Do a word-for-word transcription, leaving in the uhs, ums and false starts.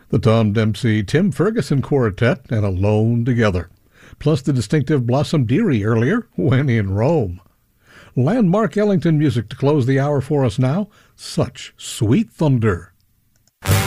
The Tom Dempsey Tim Ferguson Quartet and Alone Together, plus the distinctive Blossom Dearie earlier, When in Rome. Landmark Ellington music to close the hour for us now. Such Sweet Thunder.